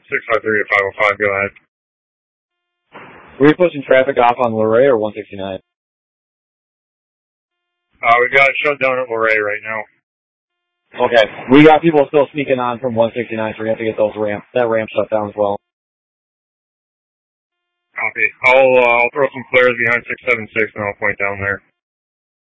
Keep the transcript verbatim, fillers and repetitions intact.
six five three to five oh five, go ahead. Were you pushing traffic off on Luray or one sixty-nine? Uh, we've got it shut down at Luray right now. Okay. We got people still sneaking on from one sixty-nine, so we have to get those ramp, that ramp shut down as well. Copy. I'll, uh, I'll throw some flares behind six seven six and I'll point down there.